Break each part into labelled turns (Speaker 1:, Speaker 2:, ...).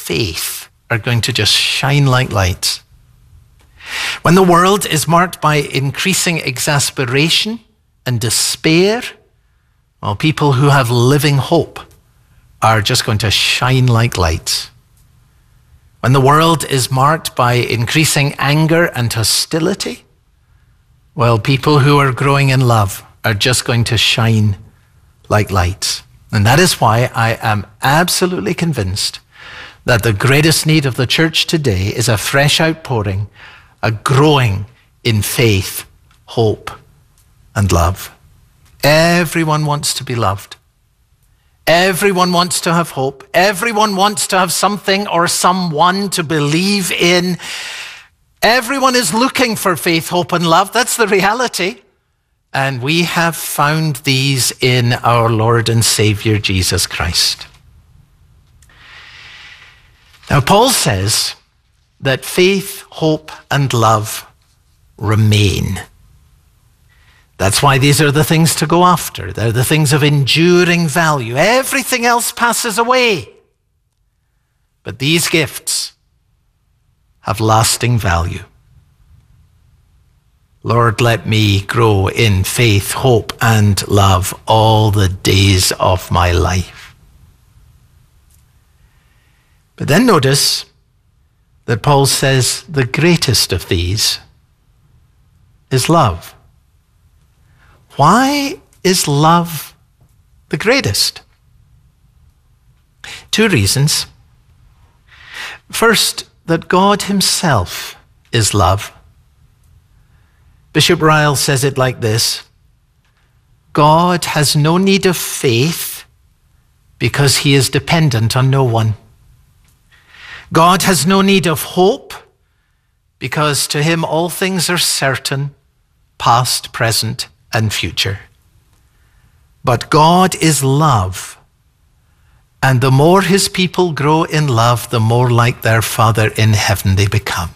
Speaker 1: faith are going to just shine like lights. When the world is marked by increasing exasperation and despair, well, people who have living hope are just going to shine like lights. When the world is marked by increasing anger and hostility, well, people who are growing in love are just going to shine like lights. And that is why I am absolutely convinced that the greatest need of the church today is a fresh outpouring, a growing in faith, hope, and love. Everyone wants to be loved. Everyone wants to have hope. Everyone wants to have something or someone to believe in. Everyone is looking for faith, hope, and love. That's the reality. And we have found these in our Lord and Savior, Jesus Christ. Now, Paul says that faith, hope, and love remain. That's why these are the things to go after. They're the things of enduring value. Everything else passes away. But these gifts have lasting value. Lord, let me grow in faith, hope, and love all the days of my life. But then notice that Paul says the greatest of these is love. Why is love the greatest? Two reasons. First, that God himself is love. Bishop Ryle says it like this: God has no need of faith because he is dependent on no one. God has no need of hope because to him all things are certain, past, present, and future. But God is love, and the more his people grow in love, the more like their Father in heaven they become.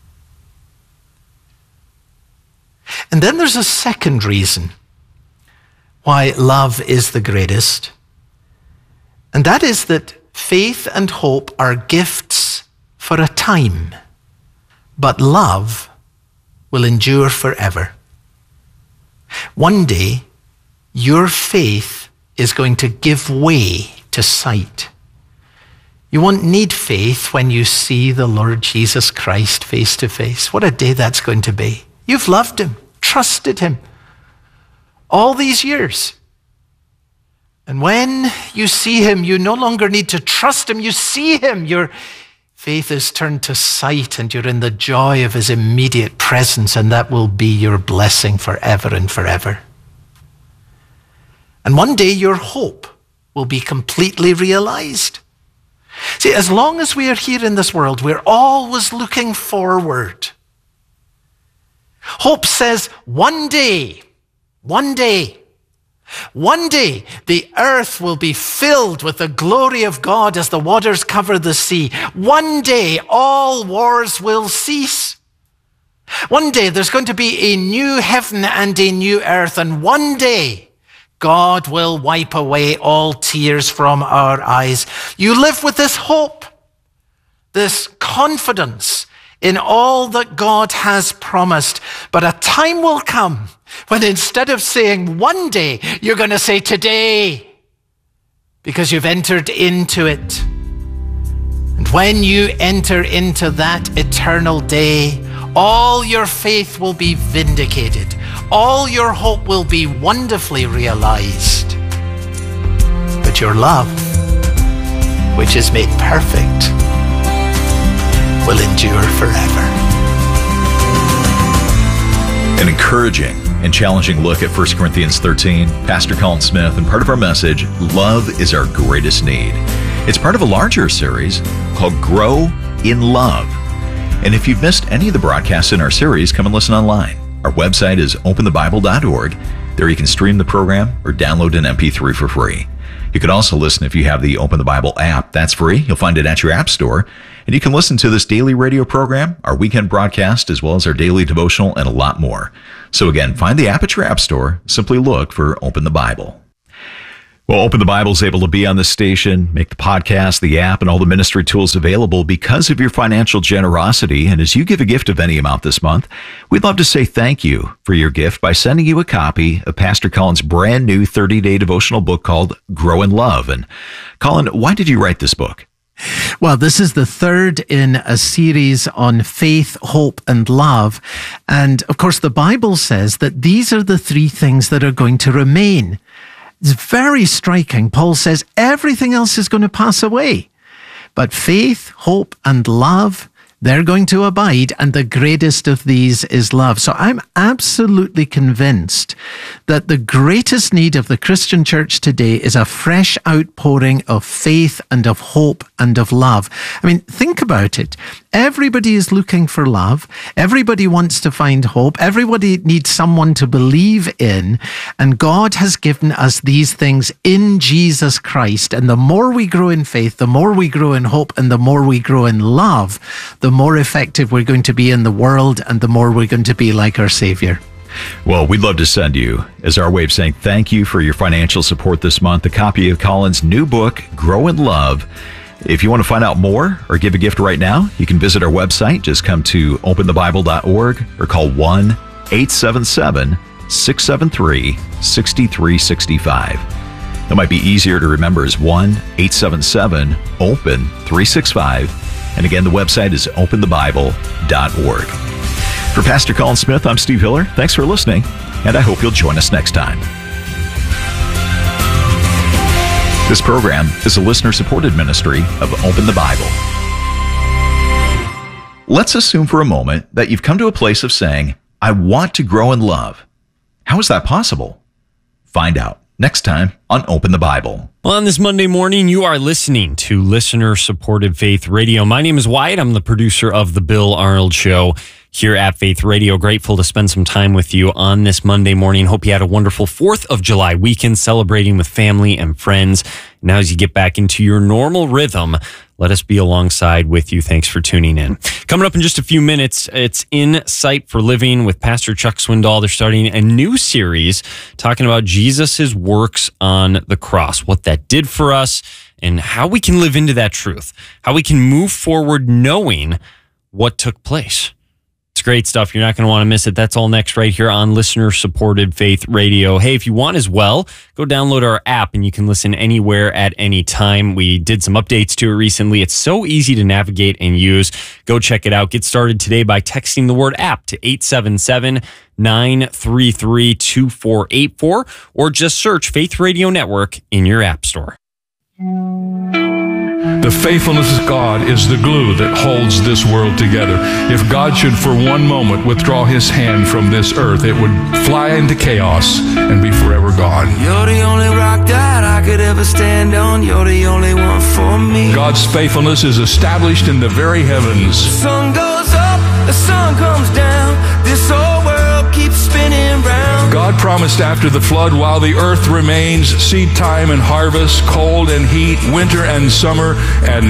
Speaker 1: And then there's a second reason why love is the greatest, and that is that faith and hope are gifts for a time, but love will endure forever. One day, your faith is going to give way to sight. You won't need faith when you see the Lord Jesus Christ face to face. What a day that's going to be. You've loved him, trusted him all these years. And when you see him, you no longer need to trust him. You see him. Your faith is turned to sight, and you're in the joy of his immediate presence, and that will be your blessing forever and forever. And one day your hope will be completely realized. See, as long as we are here in this world, we're always looking forward. Hope says one day, the earth will be filled with the glory of God as the waters cover the sea. One day, all wars will cease. One day, there's going to be a new heaven and a new earth. And one day, God will wipe away all tears from our eyes. You live with this hope, this confidence in all that God has promised. But a time will come when instead of saying one day, you're going to say today, because you've entered into it. And when you enter into that eternal day, all your faith will be vindicated. All your hope will be wonderfully realized. But your love, which is made perfect, will endure forever.
Speaker 2: An encouraging and challenging look at 1 Corinthians 13, Pastor Colin Smith, and part of our message, Love is Our Greatest Need. It's part of a larger series called Grow in Love. And if you've missed any of the broadcasts in our series, come and listen online. Our website is openthebible.org. There you can stream the program or download an MP3 for free. You can also listen if you have the Open the Bible app. That's free. You'll find it at your app store. And you can listen to this daily radio program, our weekend broadcast, as well as our daily devotional, and a lot more. So again, find the app at your app store. Simply look for Open the Bible. Well, Open the Bible is able to be on this station, make the podcast, the app, and all the ministry tools available because of your financial generosity. And as you give a gift of any amount this month, we'd love to say thank you for your gift by sending you a copy of Pastor Colin's brand new 30-day devotional book called Grow in Love. And Colin, why did you write this book?
Speaker 1: Well, this is the third in a series on faith, hope, and love. And of course, the Bible says that these are the three things that are going to remain. It's very striking. Paul says everything else is going to pass away. But faith, hope, and love, they're going to abide, and the greatest of these is love. So I'm absolutely convinced that the greatest need of the Christian church today is a fresh outpouring of faith and of hope and of love. I mean, think about it. Everybody is looking for love. Everybody wants to find hope. Everybody needs someone to believe in. And God has given us these things in Jesus Christ. And the more we grow in faith, the more we grow in hope, and the more we grow in love, the more effective we're going to be in the world, and the more we're going to be like our Savior.
Speaker 2: Well, we'd love to send you, as our way of saying thank you for your financial support this month, a copy of Colin's new book, Grow in Love. If you want to find out more or give a gift right now, you can visit our website. Just come to openthebible.org or call 1-877-673-6365. That might be easier to remember as 1-877-OPEN-365. And again, the website is openthebible.org. For Pastor Colin Smith, I'm Steve Hiller. Thanks for listening, and I hope you'll join us next time. This program is a listener-supported ministry of Open the Bible. Let's assume for a moment that you've come to a place of saying, I want to grow in love. How is that possible? Find out next time on Open the Bible.
Speaker 3: Well, on this Monday morning, you are listening to Listener-Supported Faith Radio. My name is Wyatt. I'm the producer of The Bill Arnold Show here at Faith Radio. Grateful to spend some time with you on this Monday morning. Hope you had a wonderful 4th of July weekend celebrating with family and friends. Now, as you get back into your normal rhythm, let us be alongside with you. Thanks for tuning in. Coming up in just a few minutes, it's Insight for Living with Pastor Chuck Swindoll. They're starting a new series talking about Jesus' works on the cross, what that did for us, and how we can live into that truth, how we can move forward knowing what took place. It's great stuff. You're not going to want to miss it. That's all next right here on Listener-Supported Faith Radio. Hey, if you want as well, go download our app and you can listen anywhere at any time. We did some updates to it recently. It's so easy to navigate and use. Go check it out. Get started today by texting the word app to 877-933-2484 or just search Faith Radio Network in your app store.
Speaker 4: The faithfulness of God is the glue that holds this world together. If God should for one moment withdraw his hand from this earth, it would fly into chaos and be forever gone.
Speaker 5: You're the only rock that I could ever stand on. You're the only one for me.
Speaker 4: God's faithfulness is established in the very heavens.
Speaker 5: The sun goes up, the sun comes down. This whole world keeps spinning round.
Speaker 4: God promised after the flood, while the earth remains, seed time and harvest, cold and heat, winter and summer, and